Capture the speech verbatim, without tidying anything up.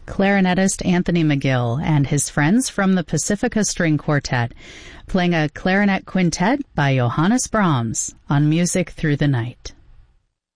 clarinetist Anthony McGill and his friends from the Pacifica String Quartet, playing a clarinet quintet by Johannes Brahms on Music Through the Night.